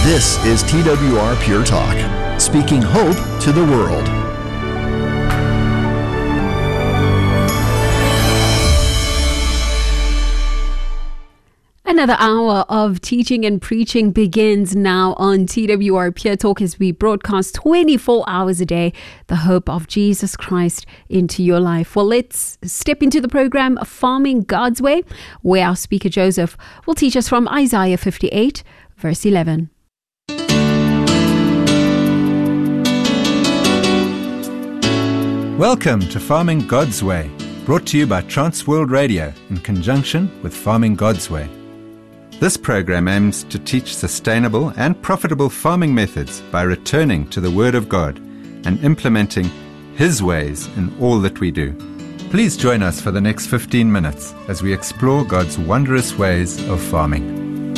This is TWR Pure Talk, speaking hope to the world. Another hour of teaching and preaching begins now on TWR Pure Talk as we broadcast 24 hours a day, the hope of Jesus Christ into your life. Well, let's step into the program Farming God's Way, where our speaker Joseph will teach us from Isaiah 58, verse 11. Welcome to Farming God's Way, brought to you by Transworld Radio in conjunction with Farming God's Way. This program aims to teach sustainable and profitable farming methods by returning to the Word of God and implementing His ways in all that we do. Please join us for the next 15 minutes as we explore God's wondrous ways of farming.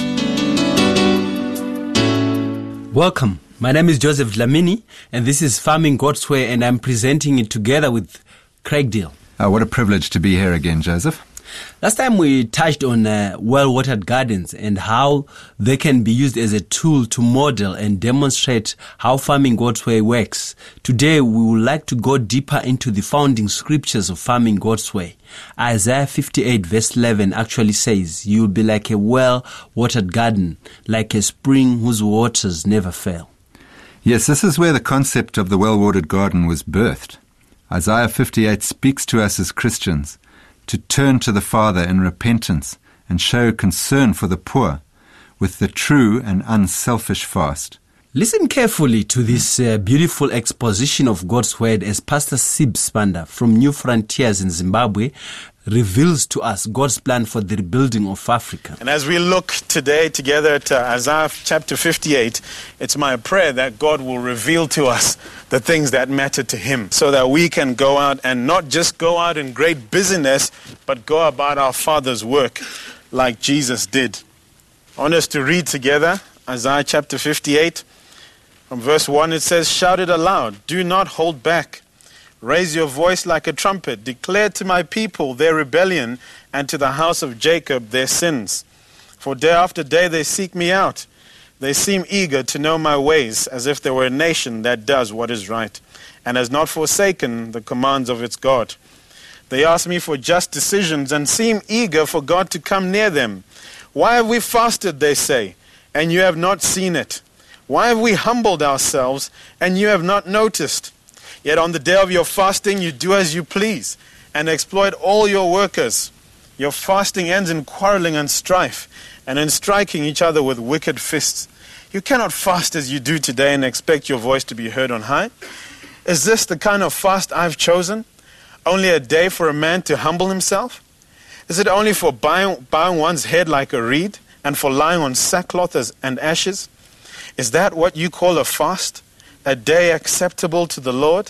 Welcome. My name is Joseph Dlamini, and this is Farming God's Way, and I'm presenting it together with Craig Deal. What a privilege to be here again, Joseph. Last time we touched on well-watered gardens and how they can be used as a tool to model and demonstrate how Farming God's Way works. Today we would like to go deeper into the founding scriptures of Farming God's Way. Isaiah 58 verse 11 actually says, "You will be like a well-watered garden, like a spring whose waters never fail." Yes, this is where the concept of the well-watered garden was birthed. Isaiah 58 speaks to us as Christians to turn to the Father in repentance and show concern for the poor with the true and unselfish fast. Listen carefully to this beautiful exposition of God's Word as Pastor Sib Spanda from New Frontiers in Zimbabwe reveals to us God's plan for the rebuilding of Africa. And as we look today together at Isaiah chapter 58, it's my prayer that God will reveal to us the things that matter to Him so that we can go out and not just go out in great busyness, but go about our Father's work like Jesus did. I want us to read together Isaiah chapter 58. From verse 1 it says, "Shout it aloud, do not hold back. Raise your voice like a trumpet. Declare to my people their rebellion and to the house of Jacob their sins. For day after day they seek me out. They seem eager to know my ways, as if they were a nation that does what is right and has not forsaken the commands of its God. They ask me for just decisions and seem eager for God to come near them. Why have we fasted, they say, and you have not seen it? Why have we humbled ourselves and you have not noticed? Yet on the day of your fasting, you do as you please and exploit all your workers. Your fasting ends in quarreling and strife and in striking each other with wicked fists. You cannot fast as you do today and expect your voice to be heard on high. Is this the kind of fast I've chosen? Only a day for a man to humble himself? Is it only for bowing one's head like a reed and for lying on sackcloth and ashes? Is that what you call a fast? A day acceptable to the Lord?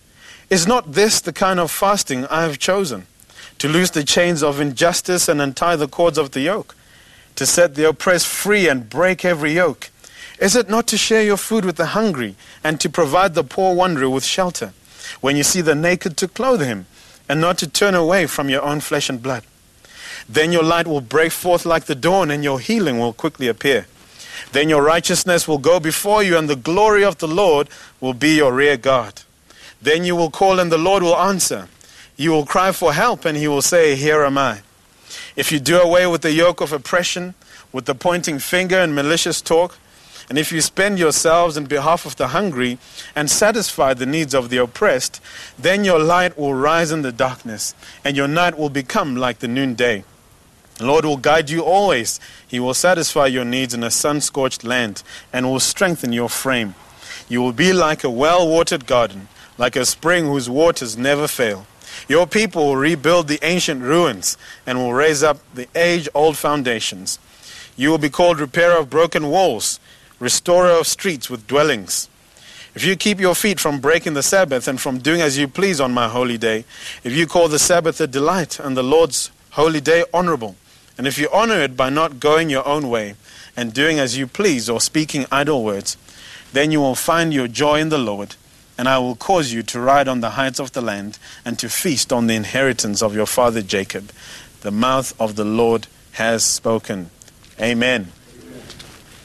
Is not this the kind of fasting I have chosen? To loose the chains of injustice and untie the cords of the yoke? To set the oppressed free and break every yoke? Is it not to share your food with the hungry and to provide the poor wanderer with shelter? When you see the naked, to clothe him and not to turn away from your own flesh and blood? Then your light will break forth like the dawn and your healing will quickly appear. Then your righteousness will go before you, and the glory of the Lord will be your rear guard. Then you will call, and the Lord will answer. You will cry for help, and He will say, Here am I. If you do away with the yoke of oppression, with the pointing finger and malicious talk, and if you spend yourselves in behalf of the hungry and satisfy the needs of the oppressed, then your light will rise in the darkness, and your night will become like the noonday. The Lord will guide you always. He will satisfy your needs in a sun-scorched land and will strengthen your frame. You will be like a well-watered garden, like a spring whose waters never fail. Your people will rebuild the ancient ruins and will raise up the age-old foundations. You will be called repairer of broken walls, restorer of streets with dwellings. If you keep your feet from breaking the Sabbath and from doing as you please on my holy day, if you call the Sabbath a delight and the Lord's holy day honorable, and if you honor it by not going your own way and doing as you please or speaking idle words, then you will find your joy in the Lord, and I will cause you to ride on the heights of the land and to feast on the inheritance of your father Jacob. The mouth of the Lord has spoken. Amen.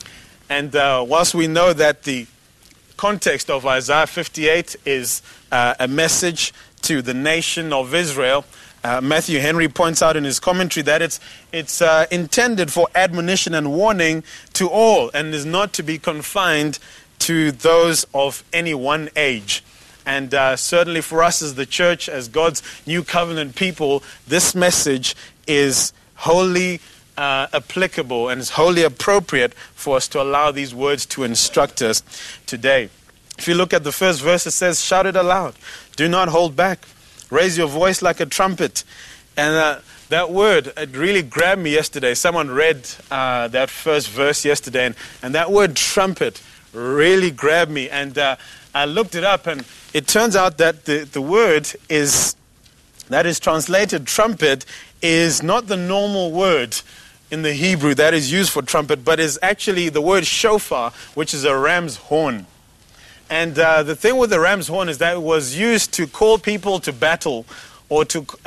And whilst we know that the context of Isaiah 58 is a message to the nation of Israel, Matthew Henry points out in his commentary that it's intended for admonition and warning to all and is not to be confined to those of any one age. And certainly for us as the church, as God's new covenant people, this message is wholly applicable and is wholly appropriate for us to allow these words to instruct us today. If you look at the first verse, it says, shout it aloud. Do not hold back. Raise your voice like a trumpet. And that word, it really grabbed me yesterday. Someone read that first verse yesterday, and that word trumpet really grabbed me. And I looked it up, and it turns out that the word that is translated trumpet is not the normal word in the Hebrew that is used for trumpet, but is actually the word shofar, which is a ram's horn. And the thing with the ram's horn is that it was used to call people to battle or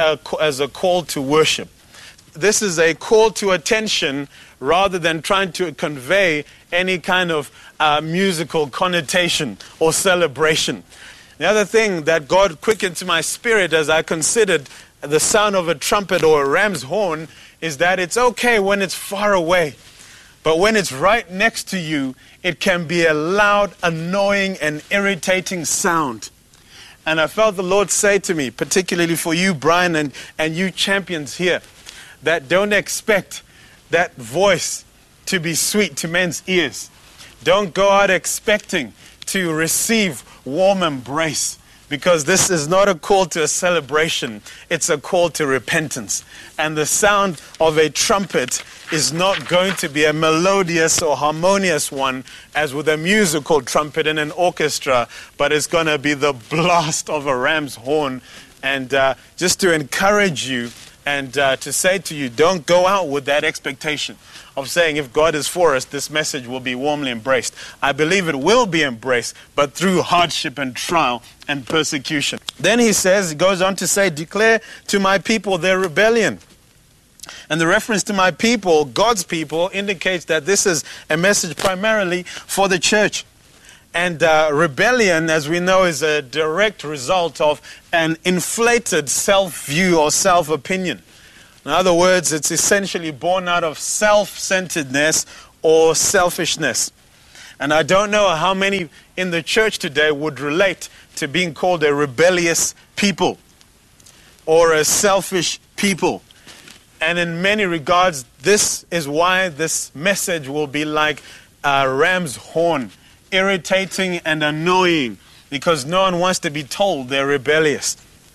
as a call to worship. This is a call to attention rather than trying to convey any kind of musical connotation or celebration. The other thing that God quickened to my spirit as I considered the sound of a trumpet or a ram's horn is that it's okay when it's far away. But when it's right next to you, it can be a loud, annoying, and irritating sound. And I felt the Lord say to me, particularly for you, Brian, and you champions here, that don't expect that voice to be sweet to men's ears. Don't go out expecting to receive warm embrace, because this is not a call to a celebration, it's a call to repentance. And the sound of a trumpet is not going to be a melodious or harmonious one as with a musical trumpet in an orchestra, but it's going to be the blast of a ram's horn. And just to encourage you and to say to you, don't go out with that expectation of saying if God is for us, this message will be warmly embraced. I believe it will be embraced, but through hardship and trial and persecution. Then he goes on to say, declare to my people their rebellion. And the reference to my people, God's people, indicates that this is a message primarily for the church. And rebellion, as we know, is a direct result of an inflated self-view or self-opinion. In other words, it's essentially born out of self-centeredness or selfishness. And I don't know how many in the church today would relate to being called a rebellious people or a selfish people. And in many regards, this is why this message will be like a ram's horn, irritating and annoying, because no one wants to be told they're rebellious.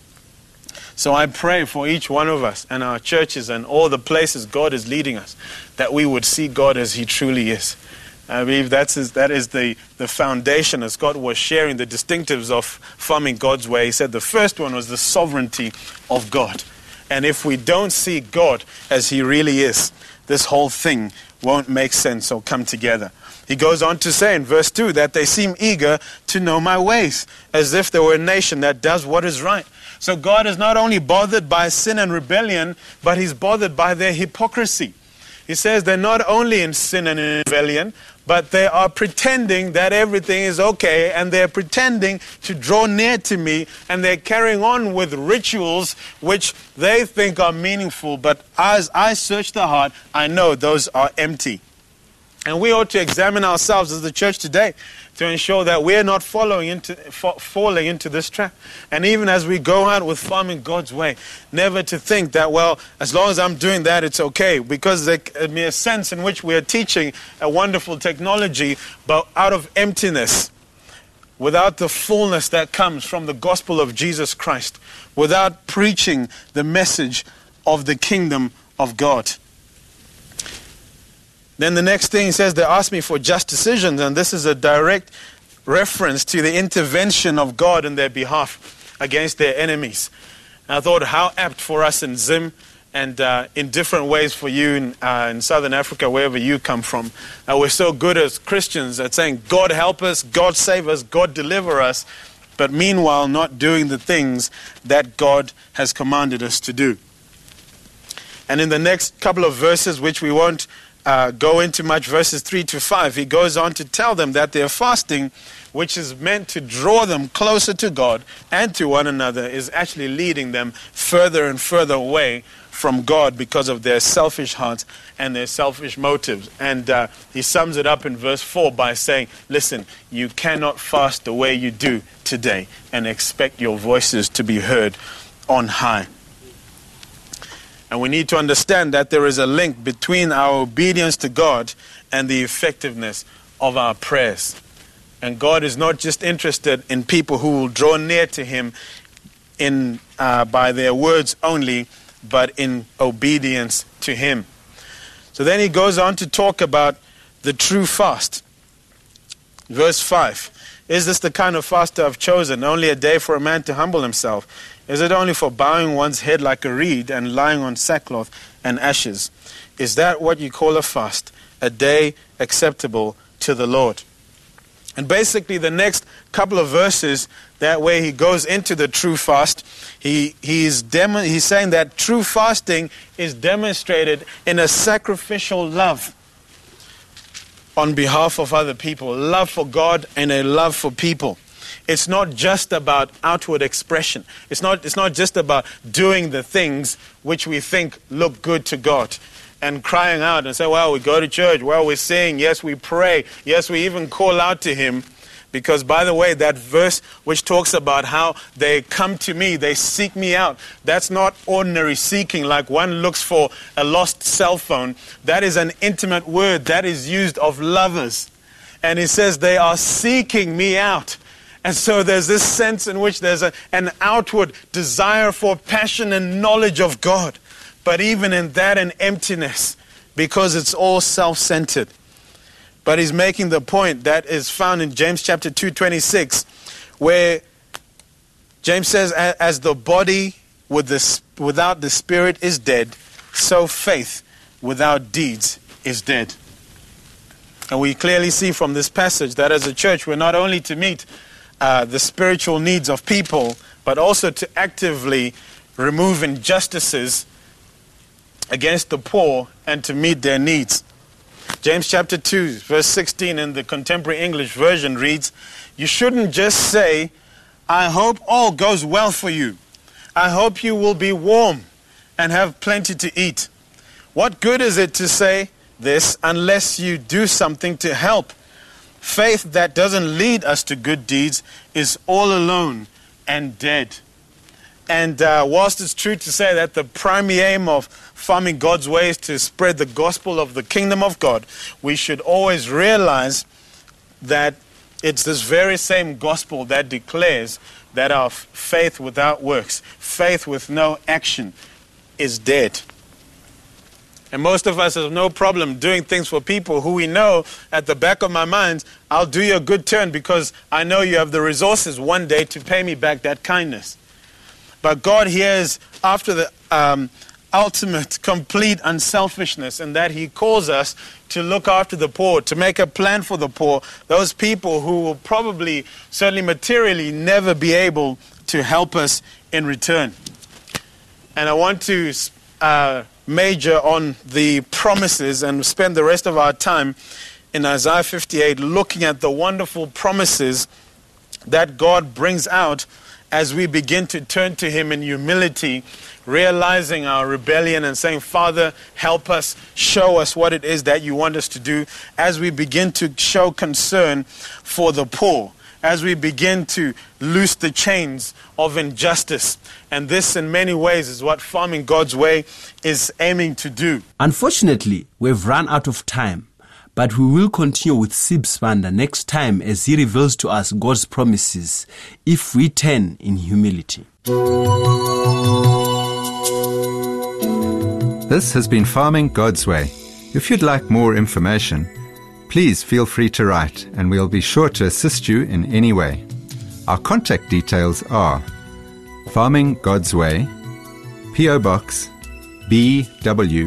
So I pray for each one of us and our churches and all the places God is leading us, that we would see God as He truly is. I believe that is the foundation, as God was sharing the distinctives of farming God's way. He said the first one was the sovereignty of God. And if we don't see God as He really is, this whole thing won't make sense or come together. He goes on to say in verse 2 that they seem eager to know my ways, as if they were a nation that does what is right. So God is not only bothered by sin and rebellion, but He's bothered by their hypocrisy. He says they're not only in sin and in rebellion, but they are pretending that everything is okay, and they're pretending to draw near to me, and they're carrying on with rituals which they think are meaningful, but as I search the heart, I know those are empty. And we ought to examine ourselves as the church today to ensure that we're not falling into this trap. And even as we go out with farming God's way, never to think that, well, as long as I'm doing that, it's okay. Because there may be a sense in which we are teaching a wonderful technology, but out of emptiness, without the fullness that comes from the gospel of Jesus Christ, without preaching the message of the kingdom of God. Then the next thing he says, they ask me for just decisions, and this is a direct reference to the intervention of God in their behalf against their enemies. And I thought how apt for us in Zim and in different ways for you in Southern Africa, wherever you come from. We're so good as Christians at saying, God help us, God save us, God deliver us, but meanwhile not doing the things that God has commanded us to do. And in the next couple of verses, which we won't go into much verses 3 to 5, he goes on to tell them that their fasting, which is meant to draw them closer to God and to one another, is actually leading them further and further away from God because of their selfish hearts and their selfish motives. And he sums it up in verse 4 by saying, listen, you cannot fast the way you do today and expect your voices to be heard on high. And we need to understand that there is a link between our obedience to God and the effectiveness of our prayers. And God is not just interested in people who will draw near to him by their words only, but in obedience to him. So then he goes on to talk about the true fast. Verse 5. Is this the kind of fast I've chosen? Only a day for a man to humble himself. Is it only for bowing one's head like a reed and lying on sackcloth and ashes? Is that what you call a fast? A day acceptable to the Lord? And basically the next couple of verses, that way he goes into the true fast. He's saying that true fasting is demonstrated in a sacrificial love on behalf of other people. Love for God and a love for people. It's not just about outward expression. It's not just about doing the things which we think look good to God and crying out and say, well, we go to church, well, we sing, yes, we pray, yes, we even call out to him. Because, by the way, that verse which talks about how they come to me, they seek me out, that's not ordinary seeking like one looks for a lost cell phone. That is an intimate word that is used of lovers. And he says they are seeking me out. And so there's this sense in which there's an outward desire for passion and knowledge of God. But even in that, an emptiness, because it's all self-centered. But he's making the point that is found in James chapter 2:26, where James says, as the body without the spirit is dead, so faith without deeds is dead. And we clearly see from this passage that as a church, we're not only to meet the spiritual needs of people, but also to actively remove injustices against the poor and to meet their needs. James chapter 2, verse 16 in the Contemporary English Version reads, you shouldn't just say, I hope all goes well for you. I hope you will be warm and have plenty to eat. What good is it to say this unless you do something to help? Faith that doesn't lead us to good deeds is all alone and dead. And whilst it's true to say that the primary aim of farming God's way is to spread the gospel of the kingdom of God, we should always realize that it's this very same gospel that declares that our faith without works, faith with no action, is dead. And most of us have no problem doing things for people who we know at the back of my mind, I'll do you a good turn because I know you have the resources one day to pay me back that kindness. But God here is after the ultimate, complete unselfishness, and that he calls us to look after the poor, to make a plan for the poor, those people who will probably, certainly materially, never be able to help us in return. And I want to major on the promises and spend the rest of our time in Isaiah 58 looking at the wonderful promises that God brings out as we begin to turn to him in humility, realizing our rebellion and saying, Father, help us, show us what it is that you want us to do, as we begin to show concern for the poor, as we begin to loose the chains of injustice. And this in many ways is what Farming God's Way is aiming to do. Unfortunately, we've run out of time. But we will continue with Sib Sibanda next time as he reveals to us God's promises if we turn in humility. This has been Farming God's Way. If you'd like more information, please feel free to write and we'll be sure to assist you in any way. Our contact details are Farming God's Way, P.O. Box BW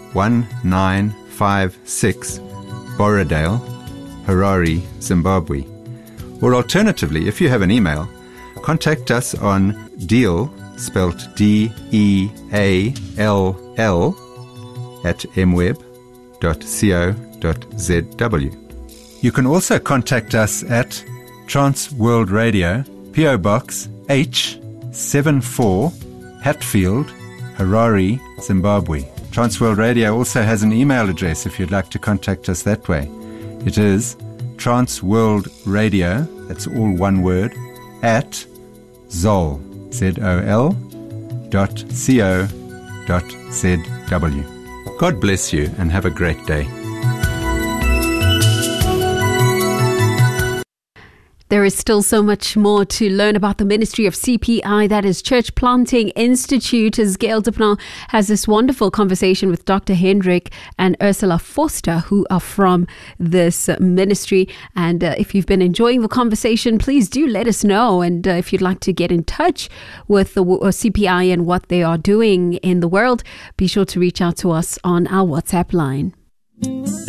1956, Borrowdale, Harare, Zimbabwe. Or alternatively, if you have an email, contact us on deal, spelt D-E-A-L-L, at mweb.org.za. You can also contact us at Trans World Radio, P.O. Box H74, Hatfield, Harare, Zimbabwe. Trans World Radio also has an email address if you'd like to contact us that way. It is transworldradio, that's all one word, at zol, zol.co.zw. God bless you and have a great day. There is still so much more to learn about the ministry of CPI, that is Church Planting Institute, as Gail Dupnall has this wonderful conversation with Dr. Hendrik and Ursula Foster, who are from this ministry. And if you've been enjoying the conversation, please do let us know. And if you'd like to get in touch with the CPI and what they are doing in the world, be sure to reach out to us on our WhatsApp line.